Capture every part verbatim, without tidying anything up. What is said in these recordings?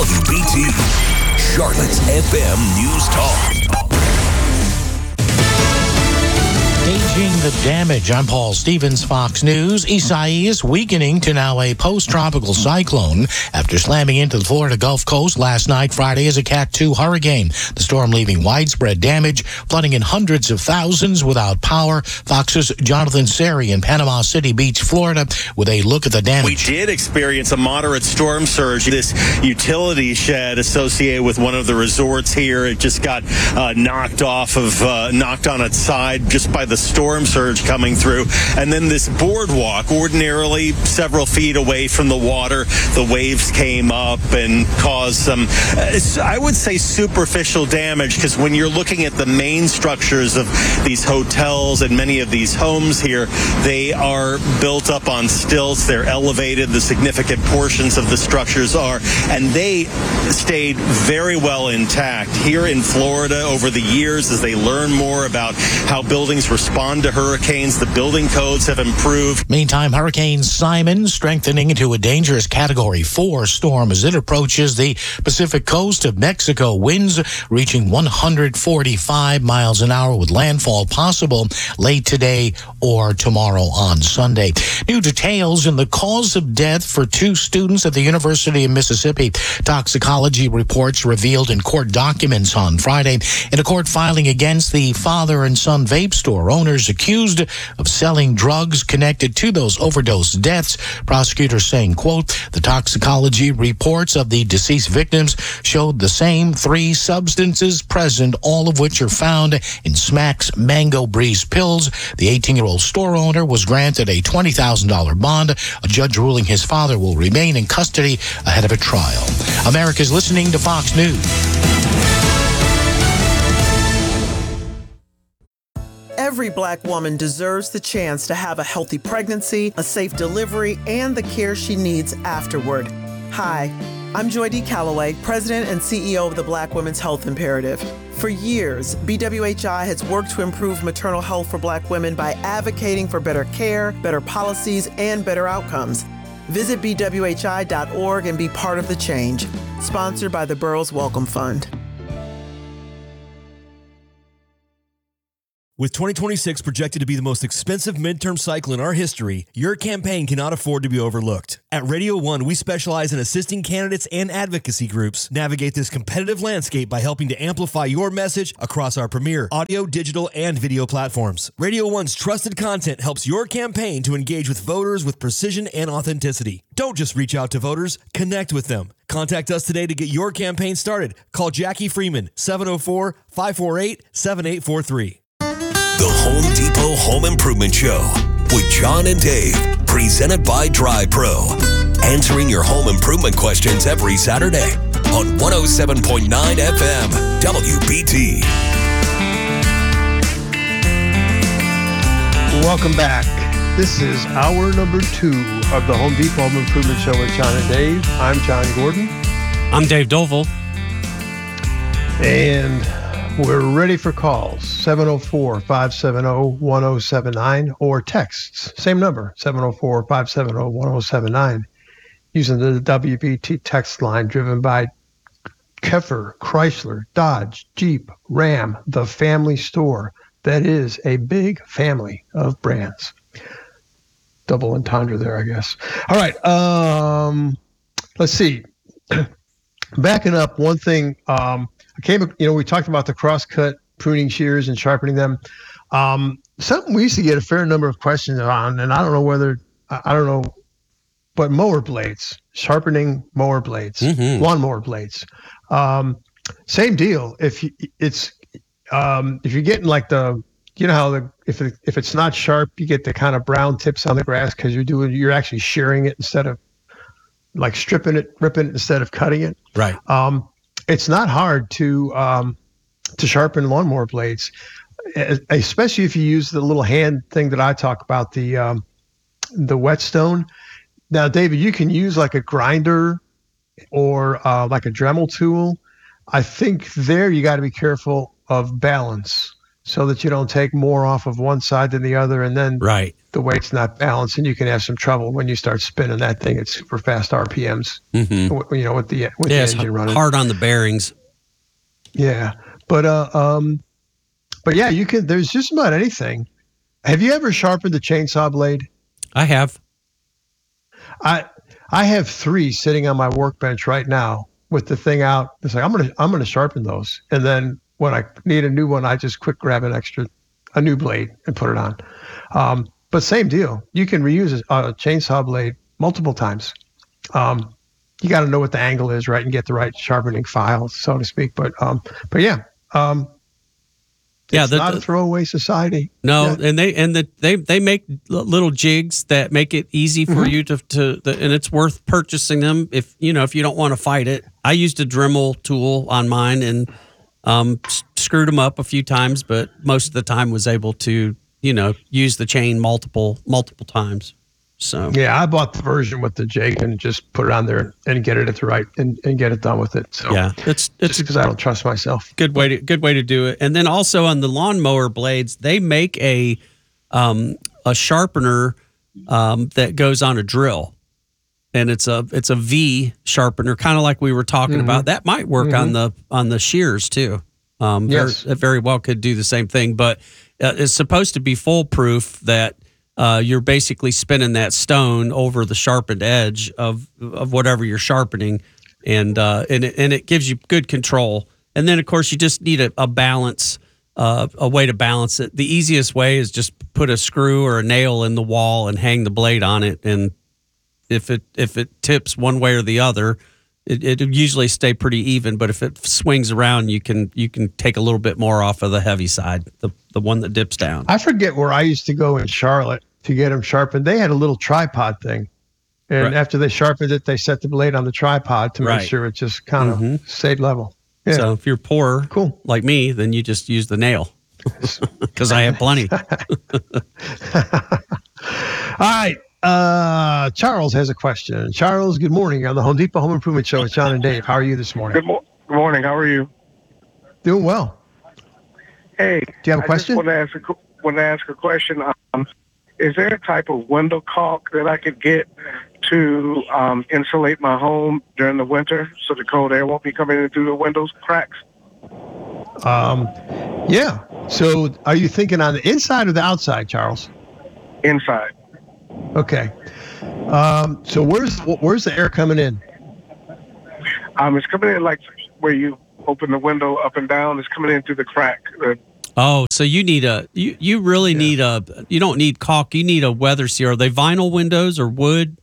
W B T, Charlotte's F M News Talk. Gauging the damage. I'm Paul Stevens, Fox News. Isaias weakening to now a post-tropical cyclone after slamming into the Florida Gulf Coast last night, Friday, as a Cat two hurricane. The storm leaving widespread damage, flooding in hundreds of thousands without power. Fox's Jonathan Seri in Panama City Beach, Florida, with a look at the damage. We did experience a moderate storm surge. This utility shed associated with one of the resorts here, it just got uh, knocked off of, uh, knocked on its side just by the storm surge coming through. And then this boardwalk, ordinarily several feet away from the water, the waves came up and caused some, I would say, superficial damage, because when you're looking at the main structures of these hotels and many of these homes here, they are built up on stilts. They're elevated. The significant portions of the structures are, and they stayed very well intact. Here in Florida, over the years, as they learn more about how buildings respond to hurricanes, the building codes have improved. Meantime, Hurricane Simon strengthening into a dangerous Category four storm as it approaches the Pacific coast of Mexico. Winds reaching one hundred forty-five miles an hour with landfall possible late today or tomorrow on Sunday. New details in the cause of death for two students at the University of Mississippi. Toxicology reports revealed in court documents on Friday in a court filing against the father and son vape store owners accused of selling drugs connected to those overdose deaths. Prosecutors saying, quote, the toxicology reports of the deceased victims showed the same three substances present, all of which are found in Smack's Mango Breeze pills. The eighteen-year-old store owner was granted a twenty thousand dollars bond. A judge ruling his father will remain in custody ahead of a trial. America's listening to Fox News. Every Black woman deserves the chance to have a healthy pregnancy, a safe delivery, and the care she needs afterward. Hi, I'm Joy D. Calloway, President and C E O of the Black Women's Health Imperative. For years, B W H I has worked to improve maternal health for Black women by advocating for better care, better policies, and better outcomes. Visit B W H I dot org and be part of the change. Sponsored by the Burroughs Welcome Fund. With twenty twenty-six projected to be the most expensive midterm cycle in our history, your campaign cannot afford to be overlooked. At Radio One, we specialize in assisting candidates and advocacy groups navigate this competitive landscape by helping to amplify your message across our premier audio, digital, and video platforms. Radio One's trusted content helps your campaign to engage with voters with precision and authenticity. Don't just reach out to voters, connect with them. Contact us today to get your campaign started. Call Jackie Freeman, seven oh four, five four eight, seven eight four three. The Home Depot Home Improvement Show with John and Dave, presented by Dry Pro. Answering your home improvement questions every Saturday on one oh seven point nine F M W B T. Welcome back. This is hour number two of the Home Depot Home Improvement Show with John and Dave. I'm John Gordon. I'm Dave Doval. And we're ready for calls, seven oh four, five seven oh, one oh seven nine, or texts, same number, seven oh four, five seven oh, one oh seven nine, using the W B T text line driven by Keffer, Chrysler, Dodge, Jeep, Ram, the family store. That is a big family of brands. Double entendre there, I guess. All right, um, let's see. Backing up, one thing, um, I came, you know, we talked about the crosscut pruning shears and sharpening them. Um, something we used to get a fair number of questions on, and I don't know whether, I don't know, but mower blades, sharpening mower blades, mm-hmm. lawnmower blades. Um, same deal. If you, it's, um, if you're getting like the, you know how the, if it, if it's not sharp, you get the kind of brown tips on the grass because you're doing, you're actually shearing it instead of like stripping it, ripping it instead of cutting it. Right. Um, It's not hard to um, to sharpen lawnmower blades, especially if you use the little hand thing that I talk about, the um, the whetstone. Now, David, you can use like a grinder or uh, like a Dremel tool. I think there you got to be careful of balance. so that you don't take more off of one side than the other, and then right. the weight's not balanced, and you can have some trouble when you start spinning that thing at super fast R P Ms. Mm-hmm. You know, with the with yeah, the engine it's running. Hard on the bearings. Yeah, but uh, um, but yeah, you can. There's just about anything. Have you ever sharpened the chainsaw blade? I have. I I have three sitting on my workbench right now with the thing out. It's like I'm gonna I'm gonna sharpen those, and then when I need a new one, I just quick grab an extra, a new blade and put it on. Um, but same deal. You can reuse a, a chainsaw blade multiple times. Um, you got to know what the angle is, right, and get the right sharpening file, so to speak. But um, but yeah. Um, Yeah, it's the, not the, a throwaway society. No, yeah. and they and the, they they make little jigs that make it easy for mm-hmm. you to to, the, and it's worth purchasing them if you know if you don't want to fight it. I used a Dremel tool on mine and um, s- screwed them up a few times, but most of the time was able to you know use the chain multiple multiple times. So yeah, I bought the version with the jig and just put it on there and get it at the right and, and get it done with it. So yeah, it's it's because I don't trust myself. Good way to good way to do it. And then also on the lawnmower blades, they make a um, a sharpener um, that goes on a drill, and it's a it's a V sharpener, kind of like we were talking mm-hmm. about. That might work mm-hmm. on the on the shears too. Um, yes, very, it very well could do the same thing, but uh, it's supposed to be foolproof. That Uh, you're basically spinning that stone over the sharpened edge of of whatever you're sharpening, and uh, and it, and it gives you good control. And then of course you just need a, a balance, uh, a way to balance it. The easiest way is just put a screw or a nail in the wall and hang the blade on it. And if it if it tips one way or the other, it it usually stay pretty even. But if it swings around, you can you can take a little bit more off of the heavy side, the the one that dips down. I forget where I used to go in Charlotte to get them sharpened. They had a little tripod thing. And Right. after they sharpened it, they set the blade on the tripod to make Right. sure it just kind of Mhm. stayed level. Yeah. So if you're poor, Cool. like me, then you just use the nail because I have plenty. All right. Uh, Charles has a question. Charles, good morning. On the Home Depot Home Improvement Show with John and Dave. How are you this morning? Good, mo- good morning. How are you? Doing well. Hey, Do you have a question? I just want to ask a, qu- want to ask a question. Um, is there a type of window caulk that I could get to um, insulate my home during the winter so the cold air won't be coming in through the windows cracks? Um, yeah. So are you thinking on the inside or the outside, Charles? Inside. Okay. Um, so where's where's the air coming in? Um, it's coming in like where you open the window up and down. It's coming in through the crack. Uh, Oh, so you need a you you really Yeah. need a you don't need caulk. You need a weather seal. Are they vinyl windows or wood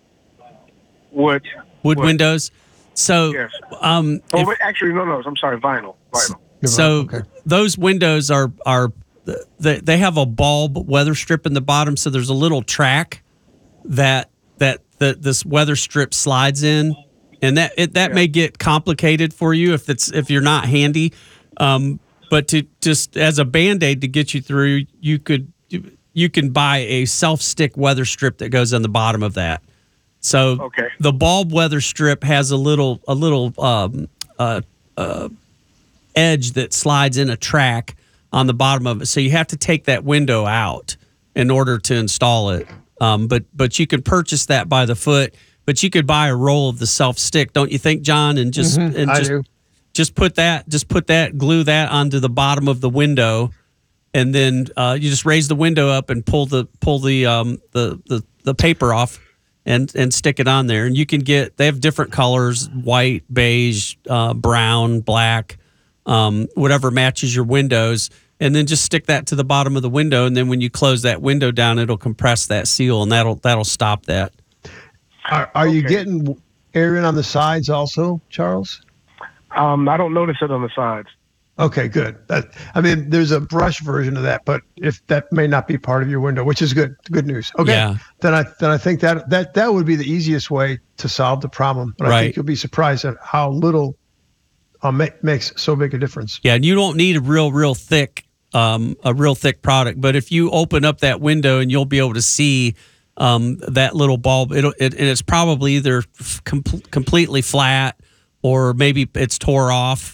wood. wood Wood. windows? So Yes. um, Oh, if- wait, actually, no, no. I'm sorry. Vinyl. Vinyl. so Okay. those windows are are they, they have a bulb weather strip in the bottom, so there's a little track that that that this weather strip slides in, and that it, that Yeah. may get complicated for you if it's if you're not handy. Um, but to just as a Band-Aid to get you through, you could you can buy a self-stick weather strip that goes on the bottom of that. So Okay. the bulb weather strip has a little a little um, uh, uh, edge that slides in a track on the bottom of it. So you have to take that window out in order to install it. Um, but but you can purchase that by the foot. But you could buy a roll of the self stick, don't you think, John? And just Mhm, and I just do. just put that just put that glue that onto the bottom of the window, and then uh, you just raise the window up and pull the pull the um, the, the the paper off. And, and stick it on there. And you can get, they have different colors, white, beige, uh, brown, black, um, whatever matches your windows. And then just stick that to the bottom of the window. And then when you close that window down, it'll compress that seal and that'll that'll stop that. Are, are you Okay. getting air in on the sides also, Charles? Um, I don't notice it on the sides. Okay, good. That, I mean, there's a brush version of that, but if that may not be part of your window, which is good, good news. Okay, Yeah. then I then I think that that that would be the easiest way to solve the problem. But I Right. think you'll be surprised at how little uh, ma- makes so big a difference. Yeah, and you don't need a real, real thick, um, a real thick product. But if you open up that window and you'll be able to see um, that little bulb, it'll, it, and it's probably either com- completely flat or maybe it's tore off.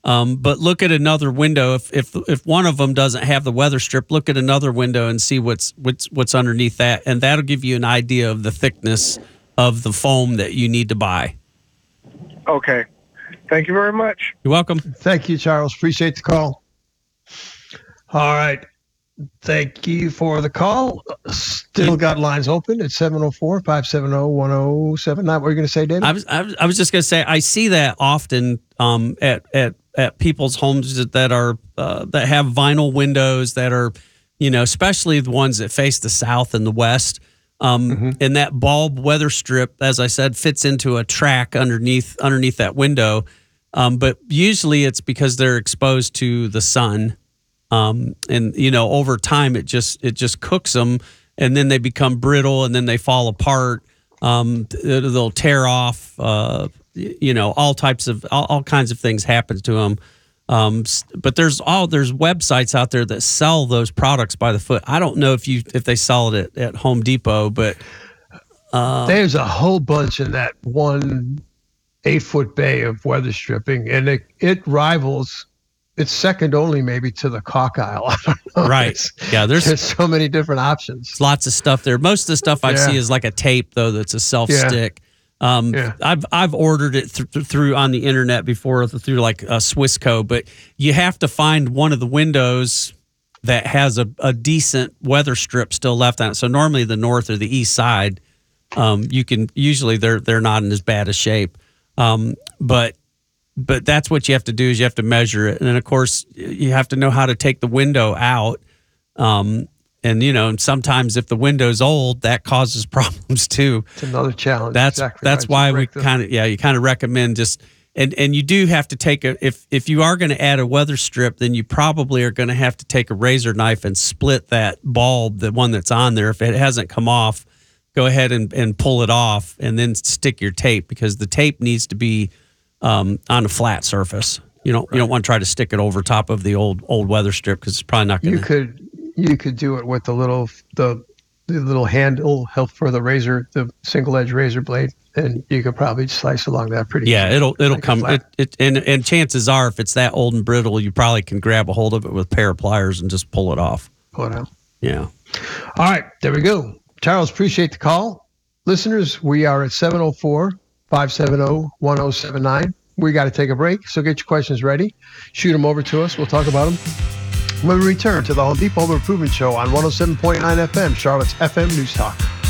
Um, but look at another window. If if if one of them doesn't have the weather strip, look at another window and see what's what's what's underneath that, and that'll give you an idea of the thickness of the foam that you need to buy. Okay. Thank you very much. You're welcome. Thank you, Charles. Appreciate the call. All right. Thank you for the call. Still got lines open at seven oh four, five seven oh, one oh seven nine. What were you going to say, David? I was, I was I was just going to say I see that often um, at at at people's homes that are uh, that have vinyl windows that are, you know, especially the ones that face the south and the west. Um, mm-hmm. And that bulb weather strip, as I said, fits into a track underneath underneath that window. Um, but usually it's because they're exposed to the sun. Um, and you know, over time, it just it just cooks them, and then they become brittle, and then they fall apart. Um, they'll tear off. Uh, you know, all types of all, all kinds of things happen to them. Um, but there's all there's websites out there that sell those products by the foot. I don't know if you if they sell it at, at Home Depot, but uh, there's a whole bunch in that one eight foot bay of weather stripping, and it it rivals. It's second only maybe to the caulk aisle. I don't know. Right. It's, yeah. There's, there's so many different options. There's lots of stuff there. Most of the stuff I yeah. see is like a tape though. That's a self stick. Yeah. Um, yeah. I've, I've ordered it th- through on the internet before through like a Swissco, but you have to find one of the windows that has a, a decent weather strip still left on it. So normally the north or the east side, um, you can usually they're, they're not in as bad a shape. Um, but, But that's what you have to do is you have to measure it. And then, of course, you have to know how to take the window out. Um, and, you know, and sometimes if the window's old, that causes problems too. It's another challenge. That's exactly that's right. why we kind of, yeah, you kind of recommend just, and, and you do have to take a, if, if you are going to add a weather strip, then you probably are going to have to take a razor knife and split that bulb, the one that's on there. If it hasn't come off, go ahead and, and pull it off and then stick your tape because the tape needs to be Um, on a flat surface. You don't right. you don't want to try to stick it over top of the old old weather strip because it's probably not going to. You could you could do it with the little the the little handle help for the razor, the single edge razor blade, and you could probably slice along that pretty. Yeah, easy. it'll it'll come. It, it and and chances are, if it's that old and brittle, you probably can grab a hold of it with a pair of pliers and just pull it off. Pull it out. Yeah. All right, there we go. Charles, appreciate the call, listeners. We are at seven oh four. five seven oh, one oh seven nine. We got to take a break, so get your questions ready. Shoot them over to us. We'll talk about them when we return to the Home Depot Home Improvement Show on one oh seven point nine F M, Charlotte's F M News Talk.